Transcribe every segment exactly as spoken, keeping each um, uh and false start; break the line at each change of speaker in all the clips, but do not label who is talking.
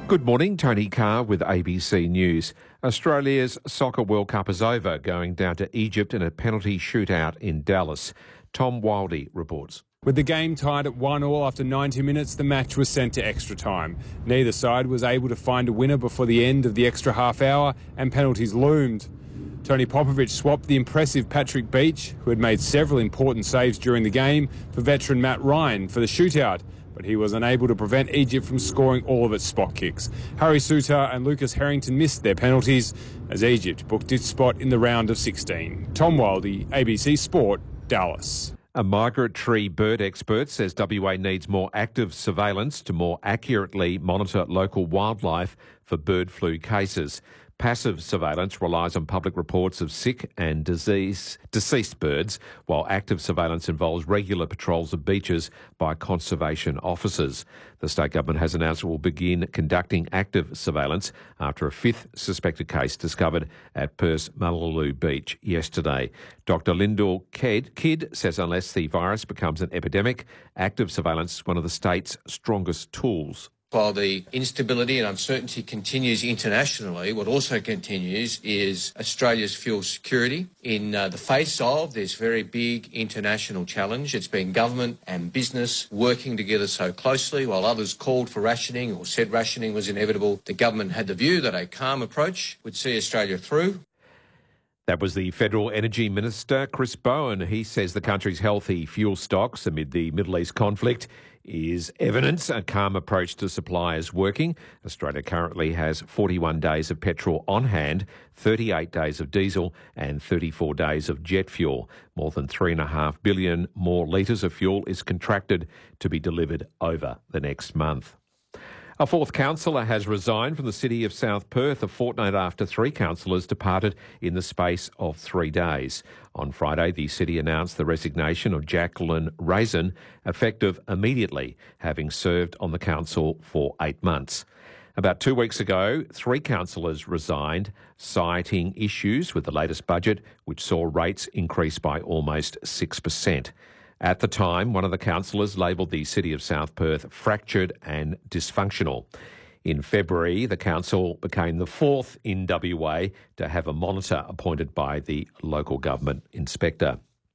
Good morning, Tony Carr with A B C News. Australia's Soccer World Cup is over, going down to Egypt in a penalty shootout in Dallas. Tom Wildey reports.
With the game tied at one all after ninety minutes, the match was sent to extra time. Neither side was able to find a winner before the end of the extra half hour, and penalties loomed. Tony Popovic swapped the impressive Patrick Beach, who had made several important saves during the game, for veteran Matt Ryan for the shootout, but he was unable to prevent Egypt from scoring all of its spot kicks. Harry Souttar and Lucas Harrington missed their penalties as Egypt booked its spot in the round of sixteen. Tom Wildey, A B C Sport, Dallas.
A migratory bird expert says W A needs more active surveillance to more accurately monitor local wildlife for bird flu cases. Passive surveillance relies on public reports of sick and disease, deceased birds, while active surveillance involves regular patrols of beaches by conservation officers. The state government has announced it will begin conducting active surveillance after a fifth suspected case discovered at Perth's Mullaloo Beach yesterday. Doctor Lyndall Kidd, Kidd says unless the virus becomes an epidemic, active surveillance is one of the state's strongest tools.
While the instability and uncertainty continues internationally, what also continues is Australia's fuel security. In uh, the face of this very big international challenge, it's been government and business working together so closely. While others called for rationing or said rationing was inevitable, the government had the view that a calm approach would see Australia through.
That was the Federal Energy Minister, Chris Bowen. He says the country's healthy fuel stocks amid the Middle East conflict is evidence a calm approach to supply is working. Australia currently has forty-one days of petrol on hand, thirty-eight days of diesel and thirty-four days of jet fuel. More than three point five billion more litres of fuel is contracted to be delivered over the next month. A fourth councillor has resigned from the city of South Perth a fortnight after three councillors departed in the space of three days. On Friday, the city announced the resignation of Jacqueline Raisin, effective immediately, having served on the council for eight months. About two weeks ago, three councillors resigned, citing issues with the latest budget, which saw rates increase by almost six percent. At the time, one of the councillors labelled the city of South Perth fractured and dysfunctional. In February, the council became the fourth in W A to have a monitor appointed by the local government inspector.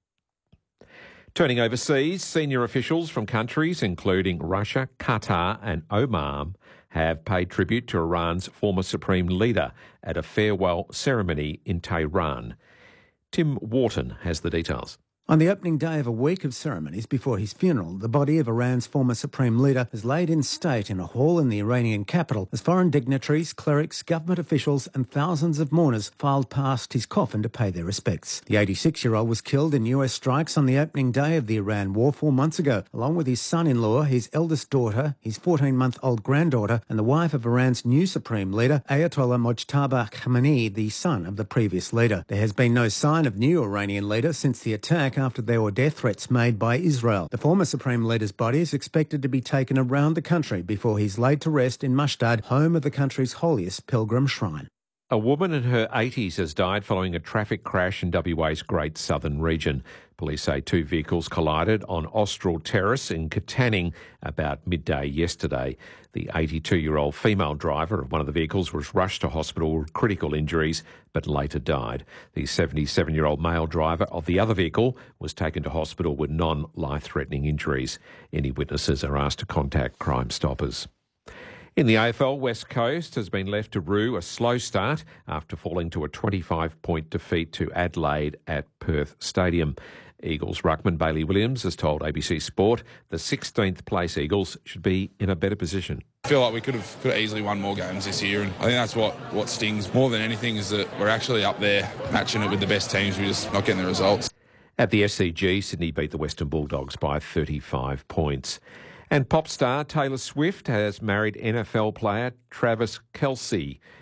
Turning overseas, senior officials from countries including Russia, Qatar and Oman have paid tribute to Iran's former supreme leader at a farewell ceremony in Tehran. Tim Wharton has the details.
On the opening day of a week of ceremonies before his funeral, the body of Iran's former supreme leader was laid in state in a hall in the Iranian capital as foreign dignitaries, clerics, government officials and thousands of mourners filed past his coffin to pay their respects. The eighty-six-year-old was killed in U S strikes on the opening day of the Iran war four months ago, along with his son-in-law, his eldest daughter, his fourteen-month-old granddaughter and the wife of Iran's new supreme leader, Ayatollah Mojtaba Khamenei, the son of the previous leader. There has been no sign of new Iranian leader since the attack after there were death threats made by Israel. The former supreme leader's body is expected to be taken around the country before he's laid to rest in Mashdad, home of the country's holiest pilgrim shrine.
A woman in her eighties has died following a traffic crash in W A's Great Southern region. Police say two vehicles collided on Austral Terrace in Katanning about midday yesterday. The eighty-two-year-old female driver of one of the vehicles was rushed to hospital with critical injuries but later died. The seventy-seven-year-old male driver of the other vehicle was taken to hospital with non-life-threatening injuries. Any witnesses are asked to contact Crime Stoppers. In the A F L, West Coast has been left to rue a slow start after falling to a twenty-five point defeat to Adelaide at Perth Stadium. Eagles ruckman Bailey Williams has told A B C Sport the sixteenth place Eagles should be in a better position.
I feel like we could have, could have easily won more games this year, and I think that's what, what stings more than anything is that we're actually up there matching it with the best teams. We're just not getting the results.
At the S C G, Sydney beat the Western Bulldogs by thirty-five points. And pop star Taylor Swift has married N F L player Travis Kelce.